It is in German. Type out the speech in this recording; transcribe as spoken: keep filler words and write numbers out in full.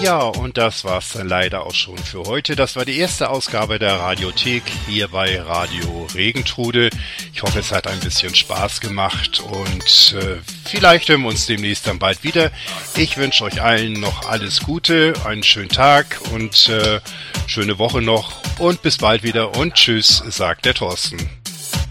Ja, und das war's dann leider auch schon für heute. Das war die erste Ausgabe der Radiothek hier bei Radio Regentrude. Ich hoffe, es hat ein bisschen Spaß gemacht und äh, vielleicht hören wir uns demnächst dann bald wieder. Ich wünsche euch allen noch alles Gute, einen schönen Tag und äh, schöne Woche noch und bis bald wieder und tschüss, sagt der Thorsten.